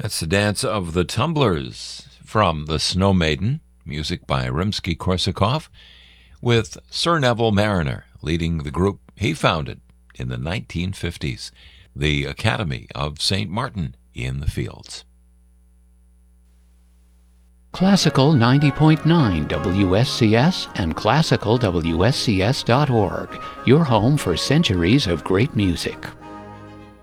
That's the dance of the Tumblers from The Snow Maiden, music by Rimsky-Korsakov, with Sir Neville Mariner leading the group he founded in the 1950s, the Academy of St. Martin in the Fields. Classical 90.9 WSCS and classicalwscs.org, your home for centuries of great music.